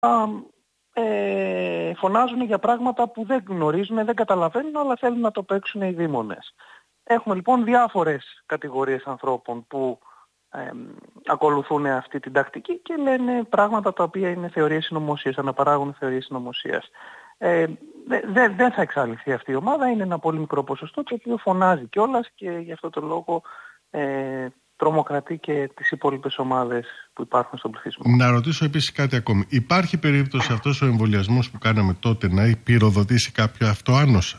φωνάζουν για πράγματα που δεν γνωρίζουν, δεν καταλαβαίνουν, αλλά θέλουν να το παίξουν οι δήμονες. Έχουμε λοιπόν διάφορες κατηγορίες ανθρώπων που ακολουθούν αυτή την τακτική και λένε πράγματα τα οποία είναι θεωρίες συνωμοσίας, αναπαράγουν θεωρίες συνωμοσίας. Δεν θα εξαλειφθεί αυτή η ομάδα, είναι ένα πολύ μικρό ποσοστό το οποίο φωνάζει κιόλας και γι' αυτό το λόγο τρομοκρατεί και τις υπόλοιπες ομάδες που υπάρχουν στον πληθυσμό. Να ρωτήσω επίσης κάτι ακόμη. Υπάρχει περίπτωση αυτός ο εμβολιασμός που κάναμε τότε να πυροδοτήσει κάποιο αυτοάνοσα?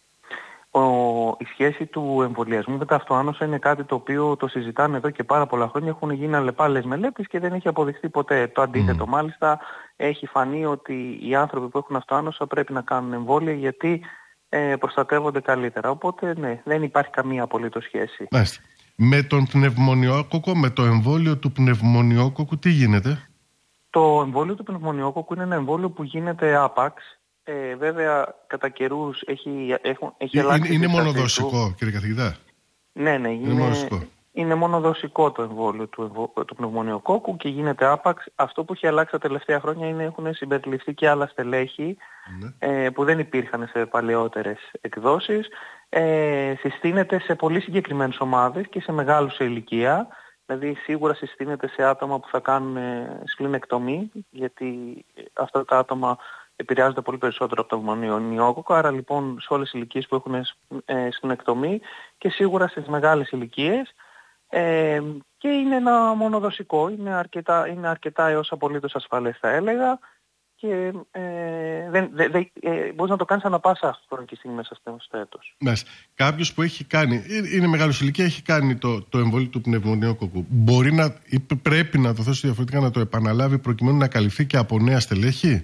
Η σχέση του εμβολιασμού με τα αυτοάνοσα είναι κάτι το οποίο το συζητάνε εδώ και πάρα πολλά χρόνια. Έχουν γίνει αλλεπάλληλες μελέτες και δεν έχει αποδειχθεί ποτέ. Το αντίθετο, μάλιστα, έχει φανεί ότι οι άνθρωποι που έχουν αυτοάνοσα πρέπει να κάνουν εμβόλια γιατί προστατεύονται καλύτερα. Οπότε, ναι, δεν υπάρχει καμία απολύτως σχέση. Μάλιστα. Με τον πνευμονιόκοκο, με το εμβόλιο του πνευμονιόκοκου, τι γίνεται? Το εμβόλιο του πνευμονιόκοκου είναι ένα εμβόλιο που γίνεται άπαξ. Βέβαια, κατά καιρούς έχει αλλάξει. Είναι μονοδοσικό, κύριε καθηγητά? Ναι, είναι μονοδοσικό το εμβόλιο του πνευμονιοκόκκου και γίνεται άπαξ. Αυτό που έχει αλλάξει τα τελευταία χρόνια είναι έχουν συμπεριληφθεί και άλλα στελέχη που δεν υπήρχαν σε παλαιότερες εκδόσεις. Συστήνεται σε πολύ συγκεκριμένες ομάδες και σε μεγάλους σε ηλικία. Δηλαδή σίγουρα συστήνεται σε άτομα που θα κάνουν σπληνεκτομή, γιατί αυτά τα άτομα επηρεάζονται πολύ περισσότερο από το πνευμονιόκοκκο, άρα λοιπόν σε όλες τις ηλικίες που έχουν σπληνεκτομή και σίγουρα στις μεγάλες ηλικίες. Και είναι ένα μονοδοσικό, είναι αρκετά έως απολύτως ασφαλές θα έλεγα και μπορείς να το κάνεις ανά πάσα χρονική στιγμή μέσα στο έτος. Κάποιος που έχει κάνει, είναι μεγάλος ηλικία, έχει κάνει το εμβόλιο του πνευμονιόκοκκου, μπορεί ή πρέπει να το θέσει διαφορετικά, να το επαναλάβει προκειμένου να καλυφθεί και από νέα στελέχη?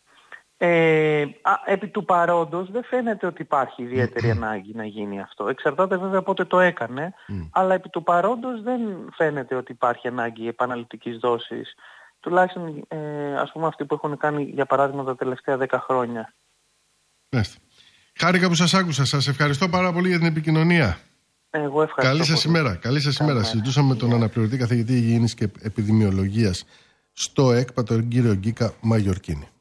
Επί του παρόντος δεν φαίνεται ότι υπάρχει ιδιαίτερη ανάγκη να γίνει αυτό. Εξαρτάται βέβαια πότε το έκανε, αλλά επί του παρόντος δεν φαίνεται ότι υπάρχει ανάγκη επαναληπτικής δόσης. Τουλάχιστον ας πούμε αυτοί που έχουν κάνει για παράδειγμα τα τελευταία 10 χρόνια. Χάρηκα που σας άκουσα. Σας ευχαριστώ πάρα πολύ για την επικοινωνία. Εγώ ευχαριστώ. Καλή σας ημέρα. Συζητούσαμε με τον αναπληρωτή καθηγητή υγιεινής και επιδημιολογίας στο ΕΚΠΑ, τον κύριο Γκίκα Μαγιορκίνη.